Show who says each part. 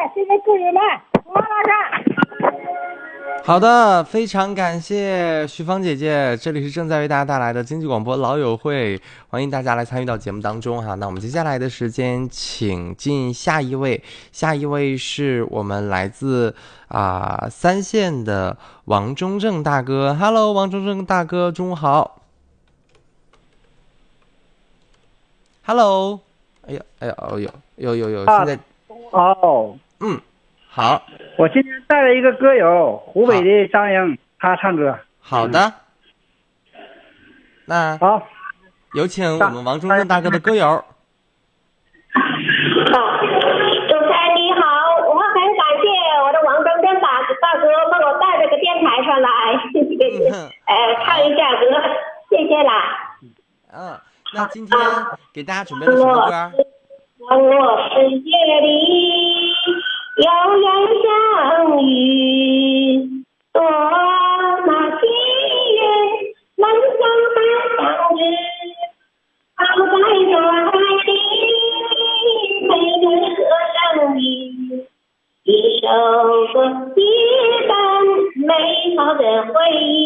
Speaker 1: 谢谢各位们，我来看。
Speaker 2: 好的，非常感谢徐芳姐姐，这里是正在为大家带来的经济广播老友会，欢迎大家来参与到节目当中哈。那我们接下来的时间，请进下一位，下一位是我们来自三线的王中正大哥。Hello， 王中正大哥，中午好。Hello， 哎呀，有，现在好。
Speaker 1: 我今天带了一个歌友，湖北的张英，他唱歌。
Speaker 2: 好的，那
Speaker 1: 好，
Speaker 2: 有请我们王中正大哥的歌友。
Speaker 3: 主持人你好，我很感谢我的王中正大哥把我带这个电台上来，唱一下歌，谢谢啦。
Speaker 2: 那今天给大家准备了什么歌？
Speaker 3: 网络世界里有缘相遇，多么幸运能相伴相知，好在这海里每个和声音，一首歌，一段美好的回忆。